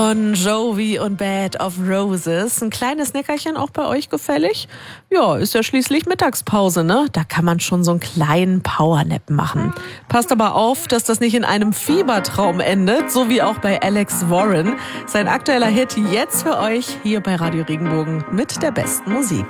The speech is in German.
Bon Jovi und Bed of Roses. Ein kleines Nickerchen auch bei euch gefällig? Ja, ist ja schließlich Mittagspause, ne? Da kann man schon so einen kleinen Powernap machen. Passt aber auf, dass das nicht in einem Fiebertraum endet, so wie auch bei Alex Warren. Sein aktueller Hit jetzt für euch hier bei Radio Regenbogen mit der besten Musik.